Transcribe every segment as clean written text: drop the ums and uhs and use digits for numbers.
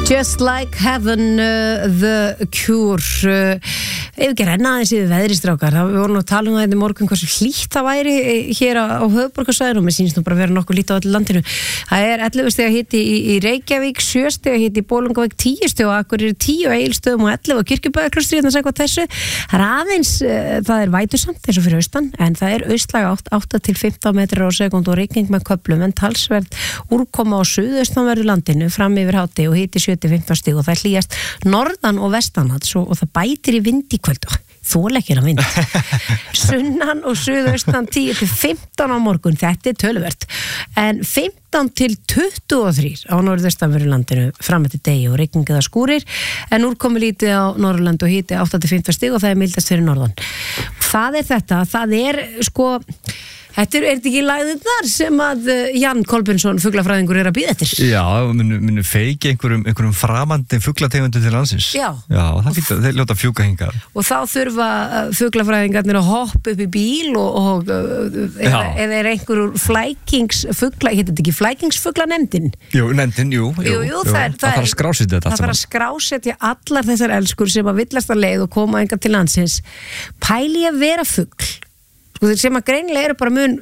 Just Like Heaven, The Cure. Ef ekki renna aðeins yfir veðri, strákar. Við vorum að tala það í morgun hversu hlýtt það væri hér á höfuðborgarsvæðinu og mér sýnist nú bara vera nokkuð lítið á öllu landinu. Það 11 stiga hiti í Reykjavík, 7 stiga hiti í Bolungarvík, 10 stiga á Akureyri, 10 á Egilsstöðum og 11 á Kirkjubæjarklaustri, hérna sagði hvað þessu. Það aðeins, það vætusamt eins og fyrir austan, en það austlæg 8 til 15 metrar á sekúndu og rigning með köflum, en talsverð úrkoma á suðaustanverðu landinu fram yfir hádegi og hiti 7 til 15 stig og það hlýjast norðan og vestanlands og það bætir í vind í kvöld. Þólekkir að vind. Sunnan og suðaustan 10 til 15 á morgun, þetta töluvert. En 15 til 23 á norðaustanverðu landinu fram eftir degi og rigning eða skúrir, en úrkomi lítið á Norðurlandi og hiti 8 til 15 stig og það mildast fyrir norðan. Það þetta, það sko. Þetta þetta ekki lagðirnar sem að Jan Kolbensson, fuglafræðingur, að bíða eftir? Já, munu feiki einhverjum framandi fuglategundu til landsins. Já, það fyrir þeir ljóta fjúka hingað. Og þá þurfa fuglafræðingarnir að hoppa upp í bíl og eða einhver flækingsfugla, heitir þetta ekki flækingsfuglanefndin? Jú, nefndin, jú. Það þarf að skrásetja þetta. Það þarf að skrásetja allar þessar elskur sem að villast að leið og koma hingað til landsins. Pæli að vera fugl. Sem að greinilega bara mun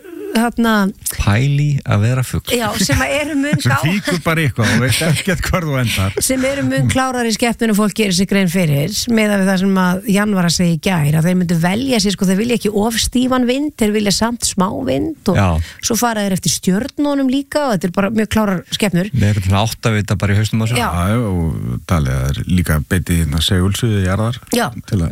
pæli að vera fugl. Já, sem að mun sem fíkur bara eitthvað og veist ekkert hvar þú endar. Sem mun klárar í skepnun og fólk gerir sig grein fyrir með það sem að Jan var að segja í gær, að þeir myndu velja sér, þeir vilja ekki of stífan vind, þeir vilja samt smá vind og svo fara þeir eftir stjörnunum líka og þetta bara mjög klárar skepnur. Með eitthvað áttavita bara í haustum á sig. Já, og talið líka beiti segulsuði jarðar. Já,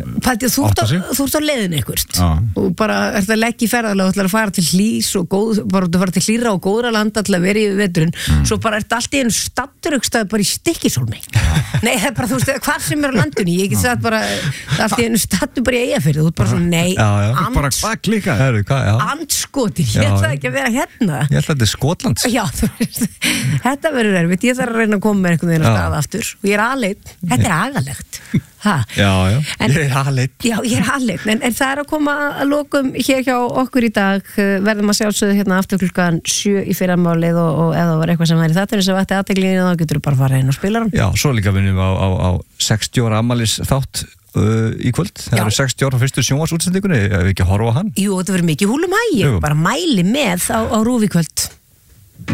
þú ert á leiðinu eitthvað og bara ert að leggja í ferðalag og ætlar að fara til hlýs og bara þú fara til hlýra og góðra landa til að vera í veturinn, svo bara ert allt í einu stattur aukstaði bara í Stykkishólmi. Nei, það bara, þú veist, hvað sem á landinu, ég get sagt bara allt í einu stattur bara í Eyjafirði, þú ert bara svona, nei, bara hvað klikkaði? Andskotir, ég ætla ekki að vera hérna. Ég ætla að þetta Skotlands. Já, þú veist, þetta verður erfitt, ég þarf að reyna að koma með einhvern veginn að stað aftur og ég aðleitt, þetta agalegt. Já, ég aðleitt. Já, ég aðleitt, en það að koma að lokum hér hjá okkur í dag, verðum að sjálfsögðu hérna aftur klukkan 7 í fyrramálið og ef það var eitthvað sem væri þetta sem vætti aðteglingin þá getur þú bara að fara inn og spila hann. Já, svo líka vinnum við á 60 ára afmælis þátt í kvöld. Það eru 60 ára fyrstu sjónvarpsútsendingunni, ef við ekki horfa á hann. Jú, þetta verður mikið húlum hægi, bara mæli með á RÚV í kvöld.